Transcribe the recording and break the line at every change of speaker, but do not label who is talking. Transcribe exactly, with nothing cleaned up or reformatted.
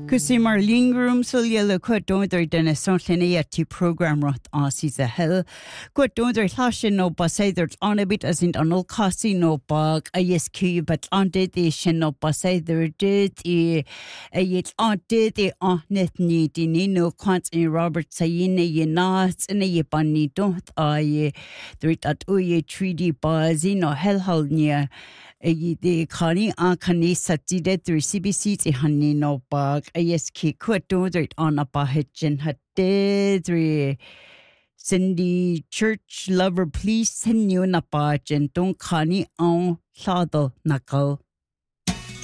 Kusi Marlene Groom Sulia quit don't there then a certainly at program rot Aussies a hell. Quit don't there hlashin no basay there's on a bit as in an old cassi no bug a yes key but on did the shin no basay there did a yet on did the on net need in no quants in Robert saying ye knots in a ye bunny don't I there at oh ye treaty buzzy no hell hell near. The Connie on Connie Satide through C B C to honey no bug. A yes key quit do it on a bahitchin had three Cindy Church lover please send you na bach and don't Connie on Sado Knuckle.